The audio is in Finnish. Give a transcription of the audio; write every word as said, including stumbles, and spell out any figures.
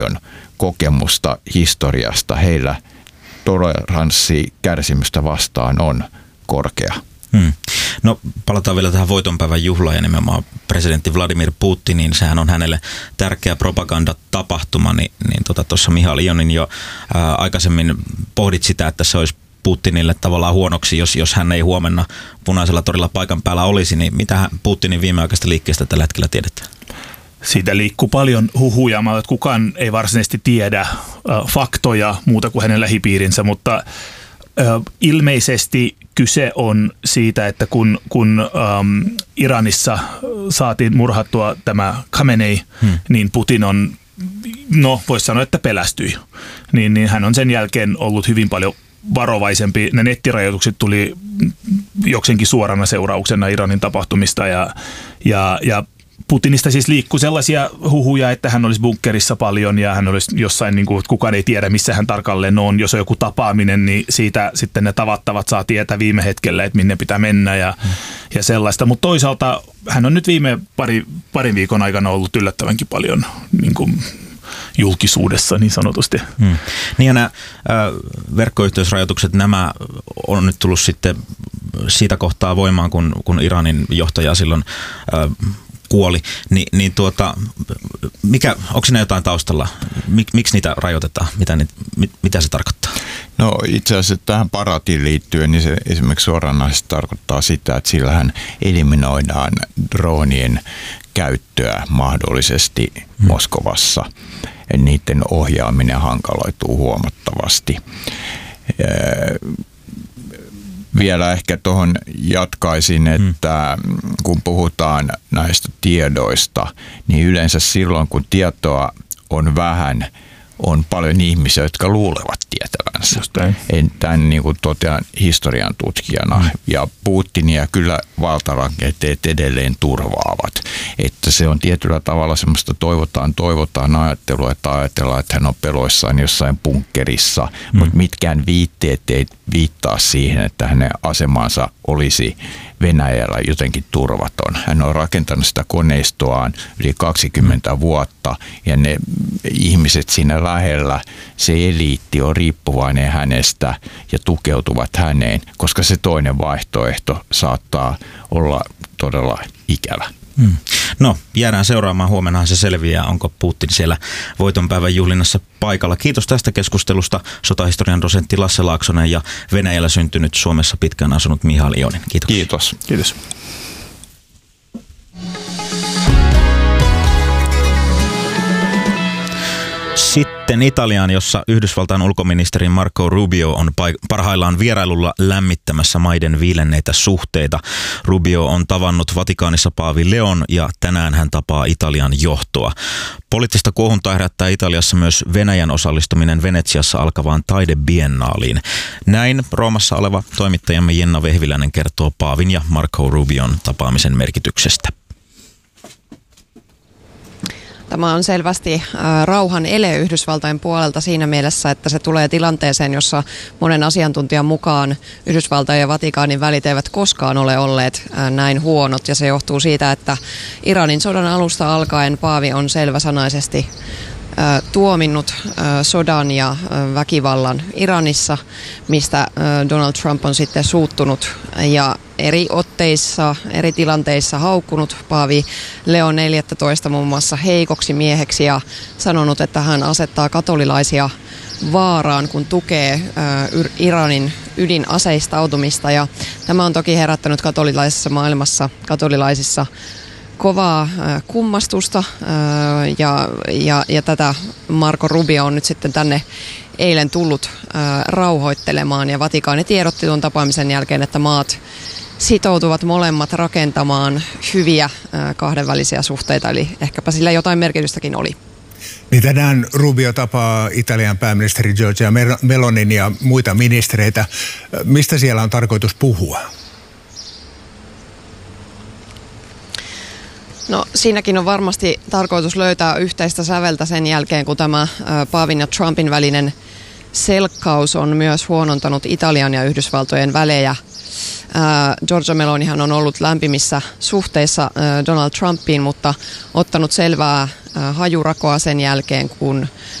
kokemusta historiasta. Heillä toleranssi kärsimystä vastaan on korkea. Hmm. No palataan vielä tähän voitonpäivän juhlaan ja nimenomaan presidentti Vladimir Putinin. Sehän on hänelle tärkeä propagandatapahtuma, niin, niin tuossa tota, Mihail Ionin jo ää, aikaisemmin pohdit sitä, että se olisi Putinille tavallaan huonoksi, jos, jos hän ei huomenna Punaisella torilla paikan päällä olisi, niin mitä Putinin viimeaikaisesta liikkeestä tällä hetkellä tiedetään? Siitä liikkuu paljon huhuja, että kukaan ei varsinaisesti tiedä äh, faktoja muuta kuin hänen lähipiirinsä, mutta äh, ilmeisesti kyse on siitä, että kun, kun ähm, Iranissa saatiin murhattua tämä Khamenei, hmm. niin Putin on, no voisi sanoa, että pelästyi. Niin, niin hän on sen jälkeen ollut hyvin paljon varovaisempi. Ne nettirajoitukset tuli jokseenkin suorana seurauksena Iranin tapahtumista ja, ja, ja Putinista siis liikkuu sellaisia huhuja, että hän olisi bunkkerissa paljon ja hän olisi jossain, niin kuin, kukaan ei tiedä, missä hän tarkalleen on. Jos on joku tapaaminen, niin siitä sitten ne tavattavat saa tietää viime hetkellä, että minne pitää mennä ja, hmm. ja sellaista. Mutta toisaalta hän on nyt viime pari, parin viikon aikana ollut yllättävänkin paljon niin kuin julkisuudessa niin sanotusti. Hmm. Niin ja nämä äh, verkkoyhteysrajoitukset, nämä on nyt tullut sitten siitä kohtaa voimaan, kun, kun Iranin johtaja silloin äh, kuoli, Ni, niin tuota, mikä, onko siinä jotain taustalla? Mik, miksi niitä rajoitetaan? Mitä, mit, mitä se tarkoittaa? No itse asiassa tähän Baratiin liittyen, niin se esimerkiksi suoranaisesti tarkoittaa sitä, että sillähän eliminoidaan dronien käyttöä mahdollisesti hmm. Moskovassa. Niiden ohjaaminen hankaloituu huomattavasti. Vielä ehkä tuohon jatkaisin, että kun puhutaan näistä tiedoista, niin yleensä silloin, kun tietoa on vähän, on paljon ihmisiä, jotka luulevat tietävänsä. En tämän niin kuin totean historian tutkijana. Mm. Ja Putinia kyllä valtarakenteet edelleen turvaavat. Että se on tietyllä tavalla semmoista toivotaan, toivotaan ajattelua, että ajatellaan, että hän on peloissaan jossain bunkkerissa. Mm. Mutta mitkään viitteet ei viittaa siihen, että hänen asemansa olisi Venäjällä jotenkin turvaton. Hän on rakentanut sitä koneistoaan yli kaksikymmentä vuotta ja ne ihmiset siinä lähellä, se eliitti on riippuvainen hänestä ja tukeutuvat häneen, koska se toinen vaihtoehto saattaa olla todella ikävä. Hmm. No, jäädään seuraamaan. Huomennahan se selviää, onko Putin siellä voitonpäivän juhlinnassa paikalla. Kiitos tästä keskustelusta sotahistorian dosentti Lasse Laaksonen ja Venäjällä syntynyt, Suomessa pitkään asunut Mihail Ionin. Kiitos. Kiitos. Kiitos. Sitten Italiaan, jossa Yhdysvaltain ulkoministeri Marco Rubio on parhaillaan vierailulla lämmittämässä maiden viilenneitä suhteita. Rubio on tavannut Vatikaanissa paavi Leon ja tänään hän tapaa Italian johtoa. Poliittista kuohuntaa herättää Italiassa myös Venäjän osallistuminen Venetsiassa alkavaan taidebiennaaliin. Näin Roomassa oleva toimittajamme Jenna Vehviläinen kertoo paavin ja Marco Rubion tapaamisen merkityksestä. Tämä on selvästi rauhan ele Yhdysvaltain puolelta siinä mielessä, että se tulee tilanteeseen, jossa monen asiantuntijan mukaan Yhdysvaltain ja Vatikaanin välit eivät koskaan ole olleet näin huonot. Ja se johtuu siitä, että Iranin sodan alusta alkaen paavi on selväsanaisesti tuominnut sodan ja väkivallan Iranissa, mistä Donald Trump on sitten suuttunut ja eri otteissa, eri tilanteissa haukkunut paavi Leo neljästoista muun muassa heikoksi mieheksi ja sanonut, että hän asettaa katolilaisia vaaraan, kun tukee Iranin ydinaseistautumista. Ja tämä on toki herättänyt katolilaisessa maailmassa, katolilaisissa kovaa äh, kummastusta äh, ja, ja, ja tätä Marco Rubio on nyt sitten tänne eilen tullut äh, rauhoittelemaan ja Vatikaani tiedotti tuon tapaamisen jälkeen, että maat sitoutuvat molemmat rakentamaan hyviä äh, kahdenvälisiä suhteita, eli ehkäpä sillä jotain merkitystäkin oli. Niin tänään Rubio tapaa Italian pääministeri Giorgia Melonin ja muita ministereitä. Mistä siellä on tarkoitus puhua? No siinäkin on varmasti tarkoitus löytää yhteistä säveltä sen jälkeen, kun tämä paavin ja Trumpin välinen selkkaus on myös huonontanut Italian ja Yhdysvaltojen välejä. Giorgia Melonihan on ollut lämpimissä suhteissa Donald Trumpiin, mutta ottanut selvää hajurakoa sen jälkeen, kun